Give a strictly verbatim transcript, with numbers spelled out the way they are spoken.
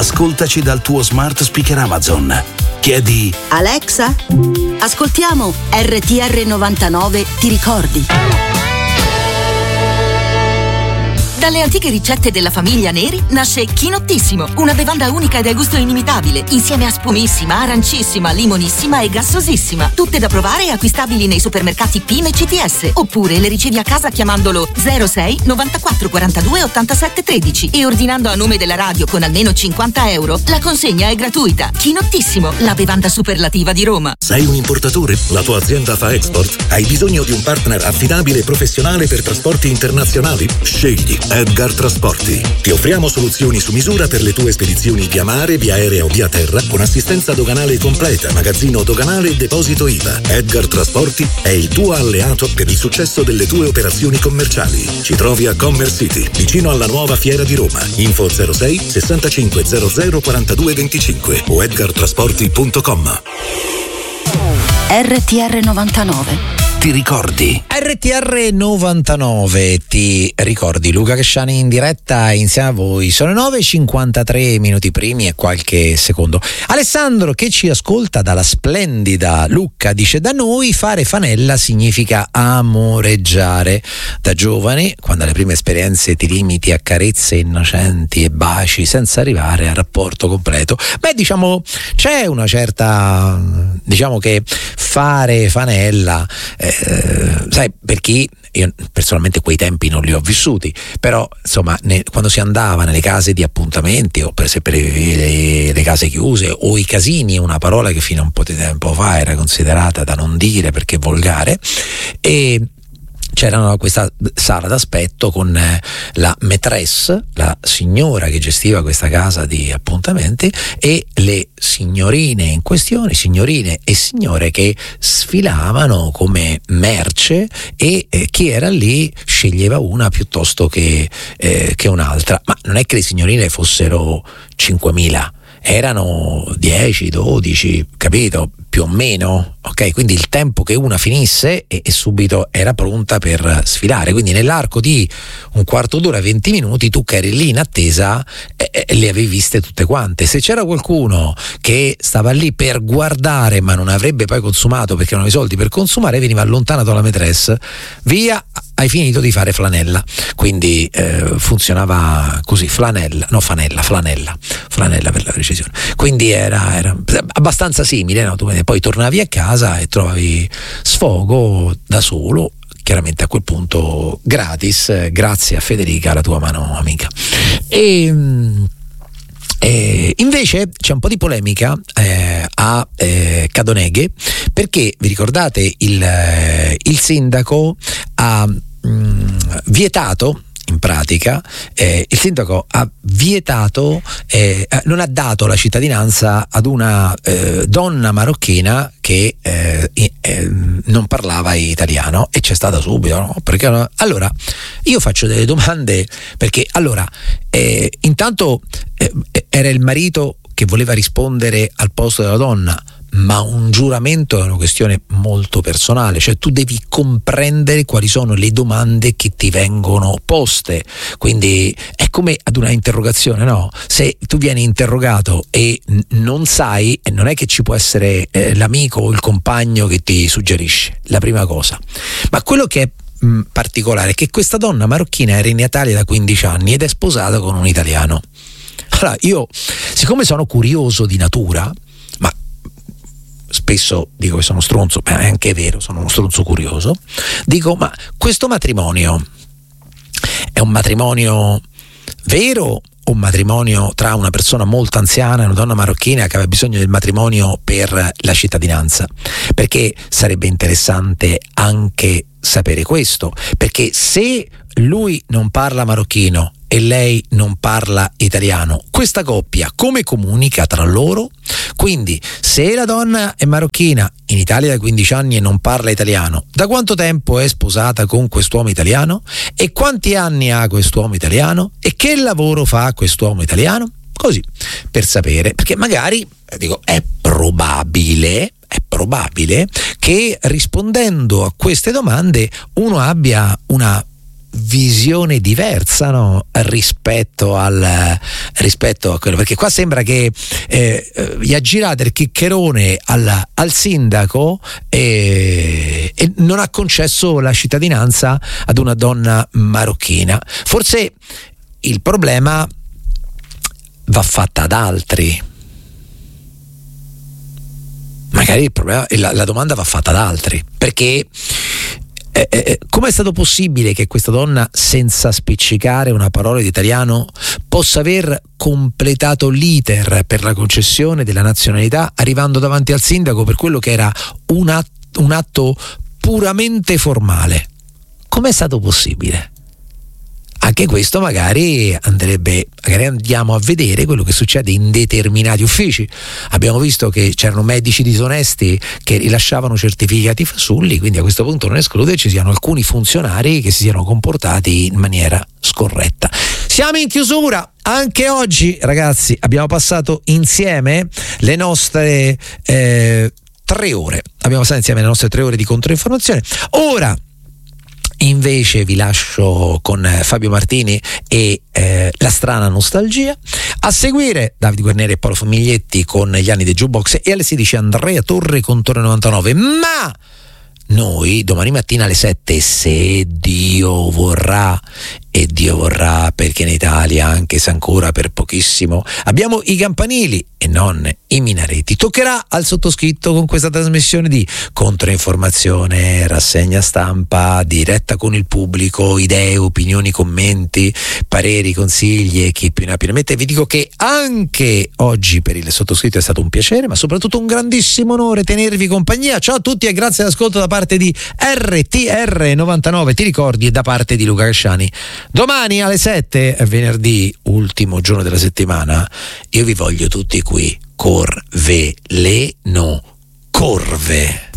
Ascoltaci dal tuo smart speaker Amazon. Chiedi: Alexa, ascoltiamo R T R novantanove, ti ricordi? Dalle antiche ricette della famiglia Neri nasce Chinottissimo, una bevanda unica e dal gusto inimitabile, insieme a spumissima, arancissima, limonissima e gassosissima. Tutte da provare e acquistabili nei supermercati P I M e C T S, oppure le ricevi a casa chiamandolo zero sei novantaquattro quarantadue ottantasette tredici e ordinando a nome della radio con almeno cinquanta euro. La consegna è gratuita. Chinottissimo, la bevanda superlativa di Roma. Sei un importatore? La tua azienda fa export? Hai bisogno di un partner affidabile e professionale per trasporti internazionali? Scegli Edgar Trasporti. Ti offriamo soluzioni su misura per le tue spedizioni via mare, via aerea o via terra, con assistenza doganale completa, magazzino doganale e deposito I V A. Edgar Trasporti è il tuo alleato per il successo delle tue operazioni commerciali. Ci trovi a Commerce City, vicino alla nuova fiera di Roma. Info zero sei sessantacinque zero zero quarantadue venticinque o edgar trasporti punto com. R T R novantanove. Ti ricordi? R T R novantanove, ti ricordi? Luca Casciani in diretta insieme a voi. Sono nove e cinquantatré minuti primi e qualche secondo. Alessandro, che ci ascolta dalla splendida Lucca, dice: da noi fare fanella significa amoreggiare. Da giovane, quando alle prime esperienze ti limiti a carezze innocenti e baci senza arrivare al rapporto completo. Beh, diciamo, c'è una certa, diciamo che fare fanella, eh, sai, per chi, io personalmente quei tempi non li ho vissuti, però insomma ne, quando si andava nelle case di appuntamenti o per esempio le, le case chiuse o i casini, una parola che fino a un po' di tempo fa era considerata da non dire perché volgare, e c'era questa sala d'aspetto con la maîtresse, la signora che gestiva questa casa di appuntamenti, e le signorine in questione, signorine e signore che sfilavano come merce, e eh, chi era lì sceglieva una piuttosto che, eh, che un'altra. Ma non è che le signorine fossero cinquemila, erano dieci, dodici, capito? Più o meno, ok? Quindi il tempo che una finisse e, e subito era pronta per sfilare. Quindi nell'arco di un quarto d'ora, venti minuti, tu che eri lì in attesa eh, eh, le avevi viste tutte quante. Se c'era qualcuno che stava lì per guardare ma non avrebbe poi consumato perché non aveva i soldi per consumare, veniva allontanato dalla maîtresse. Via, hai finito di fare flanella. Quindi eh, funzionava così, flanella, no fanella, flanella, flanella per la precisione. Quindi era, era abbastanza simile, no? Tu poi tornavi a casa e trovavi sfogo da solo, chiaramente a quel punto gratis, grazie a Federica, la tua mano amica. E Eh, invece c'è un po' di polemica eh, a eh, Cadoneghe, perché vi ricordate il, eh, il sindaco ha mh, vietato, in pratica eh, il sindaco ha vietato, eh, non ha dato la cittadinanza ad una eh, donna marocchina che eh, eh, non parlava italiano, e c'è stata subito, no? Perché allora io faccio delle domande, perché allora eh, intanto eh, era il marito che voleva rispondere al posto della donna, ma un giuramento è una questione molto personale, cioè tu devi comprendere quali sono le domande che ti vengono poste, quindi è come ad una interrogazione, no? Se tu vieni interrogato e n- non sai, non è che ci può essere eh, l'amico o il compagno che ti suggerisce, la prima cosa. Ma quello che è mh, particolare è che questa donna marocchina era in Italia da quindici anni ed è sposata con un italiano. Allora io, siccome sono curioso di natura, ma spesso dico che sono stronzo, ma è anche vero, sono uno stronzo curioso, dico: ma questo matrimonio è un matrimonio vero o un matrimonio tra una persona molto anziana e una donna marocchina che aveva bisogno del matrimonio per la cittadinanza? Perché sarebbe interessante anche sapere questo, perché se lui non parla marocchino e lei non parla italiano, questa coppia come comunica tra loro? Quindi se la donna è marocchina, in Italia da quindici anni e non parla italiano, da quanto tempo è sposata con quest'uomo italiano? E quanti anni ha quest'uomo italiano? E che lavoro fa quest'uomo italiano? Così, per sapere, perché magari, dico, è probabile è probabile che rispondendo a queste domande uno abbia una visione diversa, no? rispetto al rispetto a quello, perché qua sembra che eh, gli ha girato il chiccherone al, al sindaco e, e non ha concesso la cittadinanza ad una donna marocchina. Forse il problema va fatta ad altri, magari il problema, la, la domanda va fatta ad altri, perché Eh, eh, com'è stato possibile che questa donna, senza spiccicare una parola di italiano, possa aver completato l'iter per la concessione della nazionalità arrivando davanti al sindaco per quello che era un atto, un atto puramente formale? Com'è stato possibile? Anche questo magari andrebbe, magari andiamo a vedere quello che succede in determinati uffici. Abbiamo visto che c'erano medici disonesti che rilasciavano certificati fasulli, quindi a questo punto non esclude che ci siano alcuni funzionari che si siano comportati in maniera scorretta. Siamo in chiusura. Anche oggi, ragazzi, abbiamo passato insieme le nostre eh, tre ore. Abbiamo passato insieme le nostre tre ore di controinformazione. Ora invece vi lascio con Fabio Martini e eh, La strana nostalgia. A seguire Davide Guarneri e Paolo Famiglietti con Gli anni dei jukebox, e alle sedici Andrea Torre con Torre novantanove. Ma noi domani mattina alle sette, se Dio vorrà, e Dio vorrà, perché in Italia, anche se ancora per pochissimo, abbiamo i campanili e non i minareti, toccherà al sottoscritto con questa trasmissione di controinformazione, rassegna stampa, diretta con il pubblico, idee, opinioni, commenti, pareri, consigli e chi più ne ha più ne mette. Vi dico che anche oggi per il sottoscritto è stato un piacere, ma soprattutto un grandissimo onore tenervi compagnia. Ciao a tutti e grazie all'ascolto da parte di R T R novantanove, ti ricordi, e da parte di Luca Casciani. Domani alle sette, venerdì, ultimo giorno della settimana, io vi voglio tutti qui. Corveleno, corve.